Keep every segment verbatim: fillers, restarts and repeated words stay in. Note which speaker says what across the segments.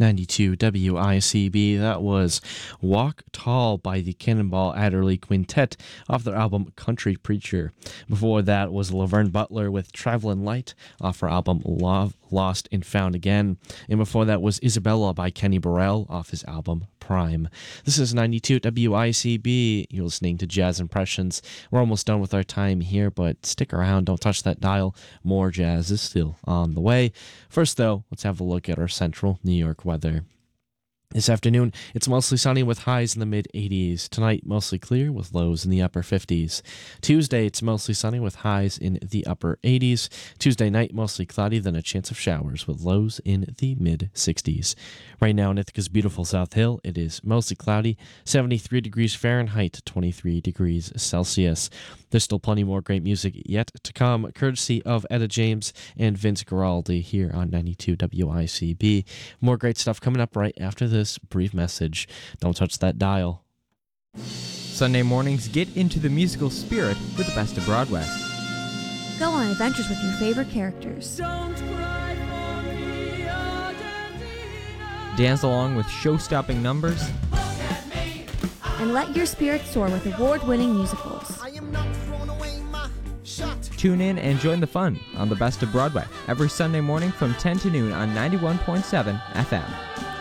Speaker 1: ninety-two W I C B. That was Walk Tall by the Cannonball Adderley Quintet off their album Country Preacher. Before that was Laverne Butler with Travelin' Light off her album Love, Lost and Found Again. And before that was Isabella by Kenny Burrell off his album Prime. This is ninety-two W I C B. You're listening to Jazz Impressions. We're almost done with our time here, but stick around. Don't touch that dial. More jazz is still on the way. First, though, let's have a look at our central New York weather. This afternoon, it's mostly sunny with highs in the mid eighties. Tonight, mostly clear with lows in the upper fifties. Tuesday, it's mostly sunny with highs in the upper eighties. Tuesday night, mostly cloudy, then a chance of showers with lows in the mid sixties. Right now in Ithaca's beautiful South Hill, it is mostly cloudy, seventy-three degrees Fahrenheit, twenty-three degrees Celsius. There's still plenty more great music yet to come, courtesy of Etta James and Vince Guaraldi here on ninety-two W I C B. More great stuff coming up right after this brief message. Don't touch that dial.
Speaker 2: Sunday mornings, get into the musical spirit with the best of Broadway.
Speaker 3: Go on adventures with your favorite characters.
Speaker 4: Don't cry for me, Argentina.
Speaker 2: Dance along with show-stopping numbers.
Speaker 4: Look at me.
Speaker 3: And let your spirit soar with award-winning musicals.
Speaker 4: I am not throwing away my shot.
Speaker 2: Tune in and join the fun on the best of Broadway every Sunday morning from ten to noon on ninety-one point seven F M.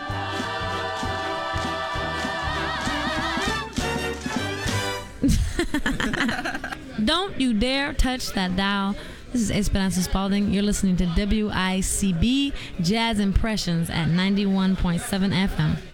Speaker 5: Don't you dare touch that dial. This is Esperanza Spalding. You're listening to W I C B Jazz Impressions at ninety-one point seven F M.